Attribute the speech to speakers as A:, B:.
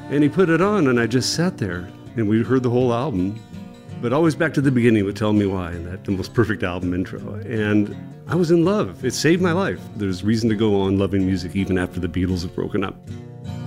A: And he put it on, and I just sat there, and we heard the whole album. But always back to the beginning with Tell Me Why, and that the most perfect album intro. And I was in love. It saved my life. There's reason to go on loving music even after the Beatles have broken up.